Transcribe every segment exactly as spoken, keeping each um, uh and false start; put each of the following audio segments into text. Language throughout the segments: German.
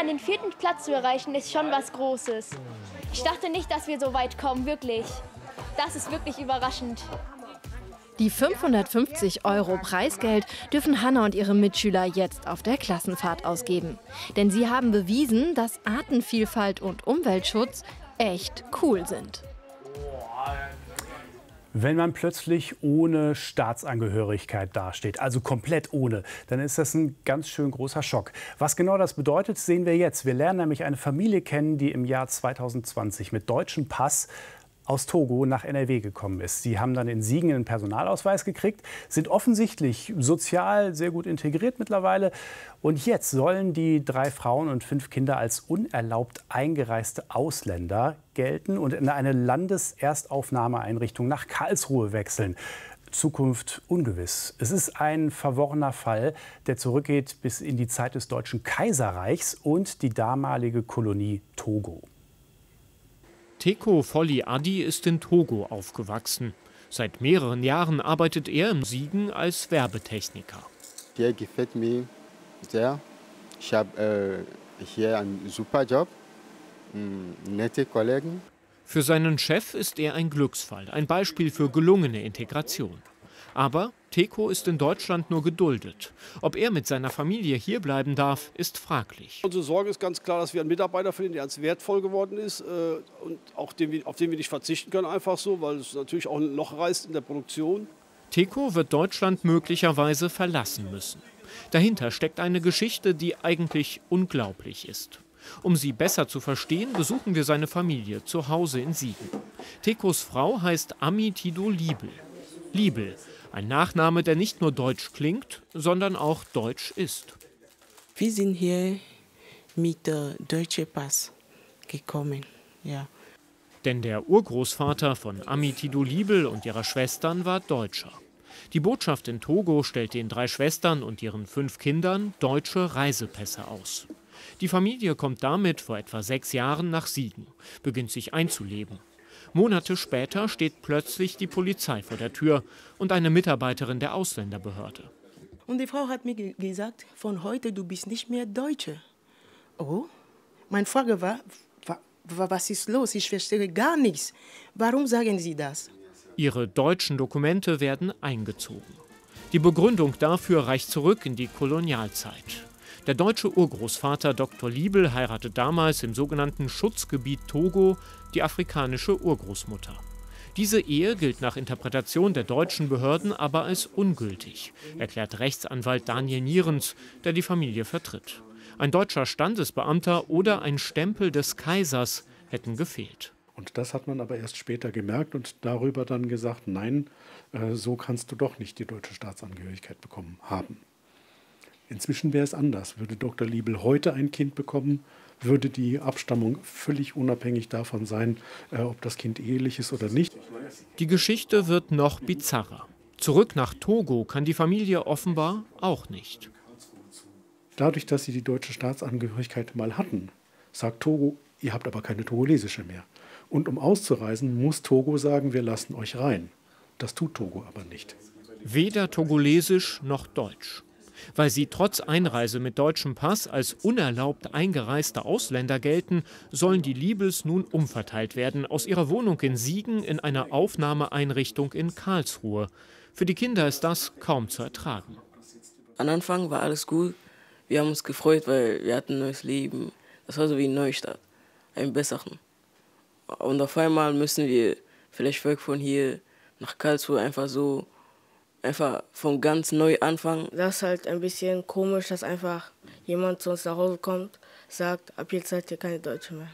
den vierten Platz zu erreichen, ist schon was Großes. Ich dachte nicht, dass wir so weit kommen, wirklich. Das ist wirklich überraschend. Die fünfhundertfünfzig Euro Preisgeld dürfen Hannah und ihre Mitschüler jetzt auf der Klassenfahrt ausgeben. Denn sie haben bewiesen, dass Artenvielfalt und Umweltschutz echt cool sind. Wenn man plötzlich ohne Staatsangehörigkeit dasteht, also komplett ohne, dann ist das ein ganz schön großer Schock. Was genau das bedeutet, sehen wir jetzt. Wir lernen nämlich eine Familie kennen, die im Jahr zweitausendzwanzig mit deutschem Pass aus Togo nach N R W gekommen ist. Sie haben dann in Siegen einen Personalausweis gekriegt, sind offensichtlich sozial sehr gut integriert mittlerweile. Und jetzt sollen die drei Frauen und fünf Kinder als unerlaubt eingereiste Ausländer gelten und in eine Landeserstaufnahmeeinrichtung nach Karlsruhe wechseln. Zukunft ungewiss. Es ist ein verworrener Fall, der zurückgeht bis in die Zeit des Deutschen Kaiserreichs und die damalige Kolonie Togo. Teko Folli Addi ist in Togo aufgewachsen. Seit mehreren Jahren arbeitet er in Siegen als Werbetechniker. Hier gefällt mir sehr. Ich habe äh, hier einen super Job, nette Kollegen. Für seinen Chef ist er ein Glücksfall, ein Beispiel für gelungene Integration. Aber Teko ist in Deutschland nur geduldet. Ob er mit seiner Familie hier bleiben darf, ist fraglich. Unsere Sorge ist ganz klar, dass wir einen Mitarbeiter finden, der als wertvoll geworden ist äh, und auch den wir, auf den wir nicht verzichten können, einfach so, weil es natürlich auch ein Loch reißt in der Produktion. Teko wird Deutschland möglicherweise verlassen müssen. Dahinter steckt eine Geschichte, die eigentlich unglaublich ist. Um sie besser zu verstehen, besuchen wir seine Familie zu Hause in Siegen. Tekos Frau heißt Amitido Liebel. Liebel, ein Nachname, der nicht nur deutsch klingt, sondern auch deutsch ist. Wir sind hier mit äh, deutschem Pass gekommen, ja. Denn der Urgroßvater von Amitido Liebel und ihrer Schwestern war Deutscher. Die Botschaft in Togo stellt den drei Schwestern und ihren fünf Kindern deutsche Reisepässe aus. Die Familie kommt damit vor etwa sechs Jahren nach Siegen, beginnt sich einzuleben. Monate später steht plötzlich die Polizei vor der Tür und eine Mitarbeiterin der Ausländerbehörde. Und die Frau hat mir ge gesagt, von heute du bist nicht mehr Deutsche. Oh, meine Frage war, wa was ist los? Ich verstehe gar nichts. Warum sagen Sie das? Ihre deutschen Dokumente werden eingezogen. Die Begründung dafür reicht zurück in die Kolonialzeit. Der deutsche Urgroßvater Doktor Liebel heiratet damals im sogenannten Schutzgebiet Togo die afrikanische Urgroßmutter. Diese Ehe gilt nach Interpretation der deutschen Behörden aber als ungültig, erklärt Rechtsanwalt Daniel Nierens, der die Familie vertritt. Ein deutscher Standesbeamter oder ein Stempel des Kaisers hätten gefehlt. Und das hat man aber erst später gemerkt und darüber dann gesagt, nein, äh, so kannst du doch nicht die deutsche Staatsangehörigkeit bekommen haben. Inzwischen wäre es anders. Würde Doktor Liebel heute ein Kind bekommen, würde die Abstammung völlig unabhängig davon sein, äh, ob das Kind ehelich ist oder nicht. Die Geschichte wird noch bizarrer. Zurück nach Togo kann die Familie offenbar auch nicht. Dadurch, dass sie die deutsche Staatsangehörigkeit mal hatten, sagt Togo, ihr habt aber keine togolesische mehr. Und um auszureisen, muss Togo sagen, wir lassen euch rein. Das tut Togo aber nicht. Weder togolesisch noch deutsch. Weil sie trotz Einreise mit deutschem Pass als unerlaubt eingereiste Ausländer gelten, sollen die Liebels nun umverteilt werden aus ihrer Wohnung in Siegen in eine Aufnahmeeinrichtung in Karlsruhe. Für die Kinder ist das kaum zu ertragen. Am Anfang war alles gut. Wir haben uns gefreut, weil wir hatten ein neues Leben. Das war so wie ein Neustart, ein besseren. Und auf einmal müssen wir vielleicht weg von hier nach Karlsruhe einfach so, einfach von ganz neu anfangen. Das ist halt ein bisschen komisch, dass einfach jemand zu uns nach Hause kommt, sagt, ab jetzt seid ihr keine Deutsche mehr.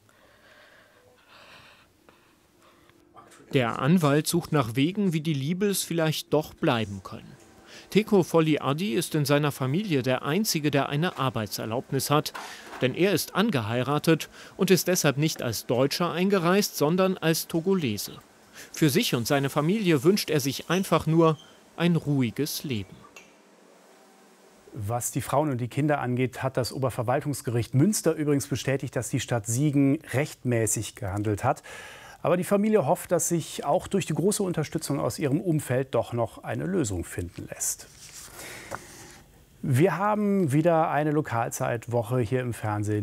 Der Anwalt sucht nach Wegen, wie die Liebels vielleicht doch bleiben können. Teko Folli Addi ist in seiner Familie der Einzige, der eine Arbeitserlaubnis hat. Denn er ist angeheiratet und ist deshalb nicht als Deutscher eingereist, sondern als Togolese. Für sich und seine Familie wünscht er sich einfach nur ein ruhiges Leben. Was die Frauen und die Kinder angeht, hat das Oberverwaltungsgericht Münster übrigens bestätigt, dass die Stadt Siegen rechtmäßig gehandelt hat. Aber die Familie hofft, dass sich auch durch die große Unterstützung aus ihrem Umfeld doch noch eine Lösung finden lässt. Wir haben wieder eine Lokalzeitwoche hier im Fernsehen.